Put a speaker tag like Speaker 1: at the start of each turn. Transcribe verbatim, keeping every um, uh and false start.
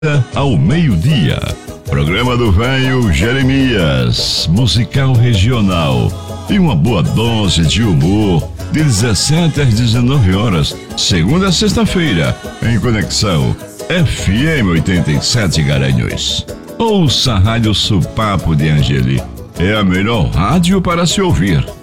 Speaker 1: Ao meio-dia, programa do velho Jeremias, musical regional e uma boa dose de humor, de dezessete às dezenove horas, segunda a sexta-feira, em conexão F M oitenta e sete Garanhuns. Ouça a Rádio Supapo de Angeli, é a melhor rádio para se ouvir.